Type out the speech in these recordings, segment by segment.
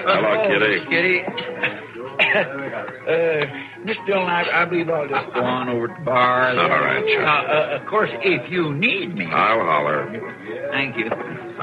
Hello, Kitty. Kitty. Miss Dillon, I believe I'll just go on over to the bar. All right, sure. Of course, if you need me. I'll holler. Thank you.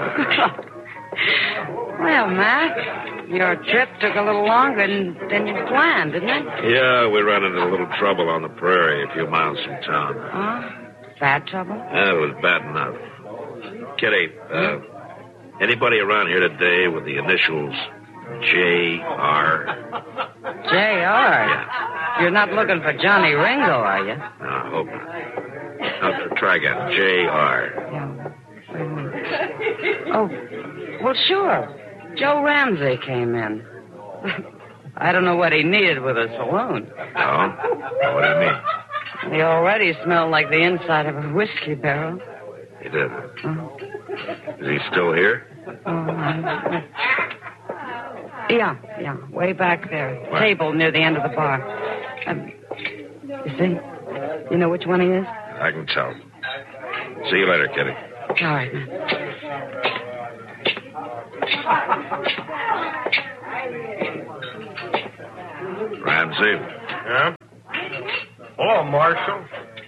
Well, Mac, your trip took a little longer than you planned, didn't it? Yeah, we ran into a little trouble on the prairie a few miles from town. Oh? Bad trouble? It was bad enough. Kitty, anybody around here today with the initials J.R.? J.R.? Yeah. You're not looking for Johnny Ringo, are you? No, I hope not. Now, try again. J.R. Yeah. Wait a minute. Oh, well, sure. Joe Ramsey came in. I don't know what he needed with a saloon. Oh? What do you mean? He already smelled like the inside of a whiskey barrel. He did. Oh. Is he still here? Yeah, way back there. What? Table near the end of the bar. You see? You know which one he is? I can tell. See you later, Kitty. All right, man. Ramsey. Yeah? Hello, Marshal.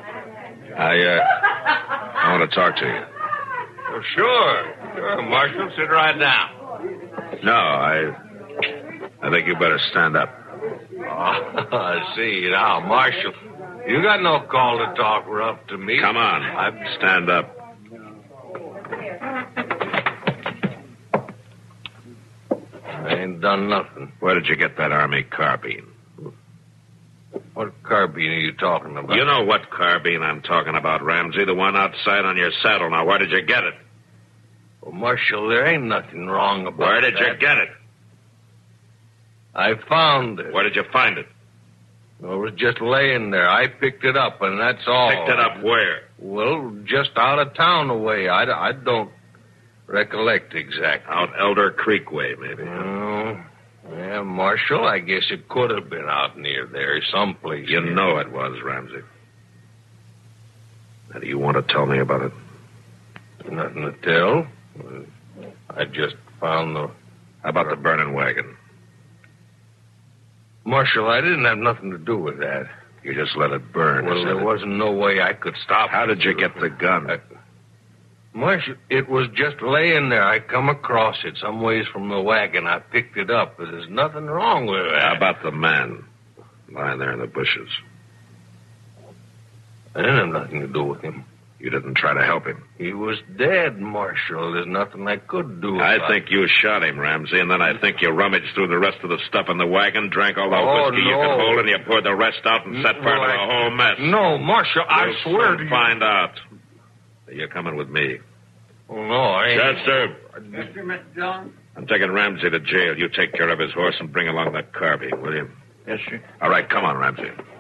I want to talk to you. Well, sure, Marshal. Sit right down. No, I think you better stand up. Oh, I see now, Marshal. You got no call to talk rough to me. Come on. Stand up. I ain't done nothing. Where did you get that Army carbine? What carbine are you talking about? You know what carbine I'm talking about, Ramsey. The one outside on your saddle. Now, where did you get it? Well, Marshal, there ain't nothing wrong about Where did that. you get it? I found it. Where did you find it? Well, it was just laying there. I picked it up, and that's all. Picked it up where? Well, just out of town away. I don't recollect exactly. Out Elder Creek way, maybe. Oh, yeah, Marshal, I guess it could have been out near there, someplace. You near know it was, Ramsey. Now, do you want to tell me about it? Nothing to tell. I just found the... How about the burning wagon? Marshal, I didn't have nothing to do with that. You just let it burn. Well, there wasn't no way I could stop How it. did you get the gun? Marshal, it was just laying there. I come across it some ways from the wagon. I picked it up. There's nothing wrong with that. How about the man lying there in the bushes? I didn't have nothing to do with him. You didn't try to help him. He was dead, Marshal. There's nothing I could do I about think you shot him, Ramsey, and then I think you rummaged through the rest of the stuff in the wagon, drank all the whiskey you could hold, and you poured the rest out and set fire to the whole mess. No, Marshal, I We'll swear to soon you. find out. You're coming with me. Oh, no, I ain't. Chester, Mr. Dillon? I'm taking Ramsey to jail. You take care of his horse and bring along that carbine, will you? Yes, sir. All right, come on, Ramsey.